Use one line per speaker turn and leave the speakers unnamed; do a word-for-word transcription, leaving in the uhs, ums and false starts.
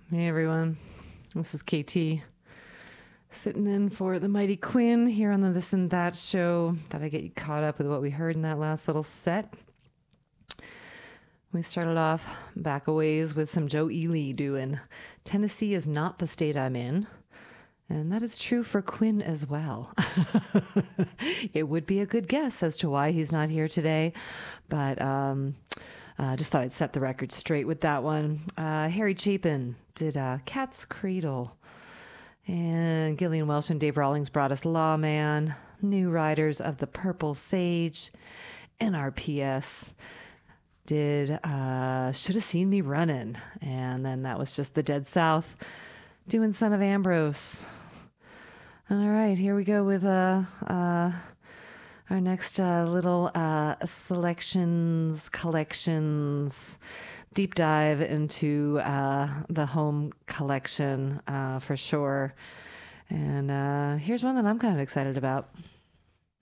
Hey everyone, this is K T sitting in for the Mighty Quinn here on the This and That show. Thought I'd get you caught up with what we heard in that last little set. We started off back a ways with some Joe Ely doing Tennessee is not the state I'm in. And that is true for Quinn as well. It would be a good guess as to why he's not here today, but um, uh, just thought I'd set the record straight with that one. Uh, Harry Chapin did uh, Cat's Cradle, and Gillian Welsh and Dave Rawlings brought us Lawman, New Riders of the Purple Sage, N R P S did uh, Should Have Seen Me Running, and then that was just the Dead South doing Son of Ambrose. All right, here we go with uh, uh, our next uh, little uh, selections, collections, deep dive into uh, the home collection uh, for sure. And uh, here's one that I'm kind of excited about.